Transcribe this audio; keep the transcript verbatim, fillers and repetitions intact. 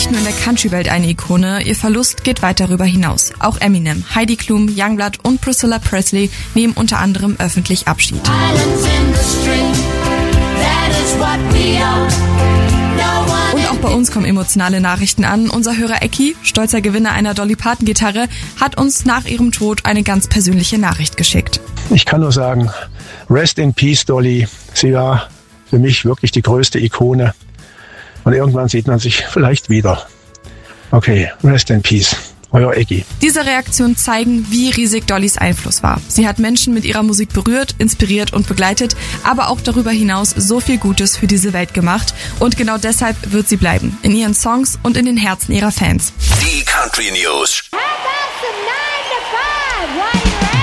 nicht nur in der Country-Welt eine Ikone, ihr Verlust geht weit darüber hinaus. Auch Eminem, Heidi Klum, Youngblood und Priscilla Presley nehmen unter anderem öffentlich Abschied. Und auch bei uns kommen emotionale Nachrichten an. Unser Hörer Ecki, stolzer Gewinner einer Dolly Parton-Gitarre, hat uns nach ihrem Tod eine ganz persönliche Nachricht geschickt. Ich kann nur sagen, rest in peace, Dolly. Sie war für mich wirklich die größte Ikone. Und irgendwann sieht man sich vielleicht wieder. Okay, rest in peace. Euer Ecki. Diese Reaktionen zeigen, wie riesig Dollys Einfluss war. Sie hat Menschen mit ihrer Musik berührt, inspiriert und begleitet, aber auch darüber hinaus so viel Gutes für diese Welt gemacht. Und genau deshalb wird sie bleiben. In ihren Songs und in den Herzen ihrer Fans. Die Country News. How about some nine to five? What do you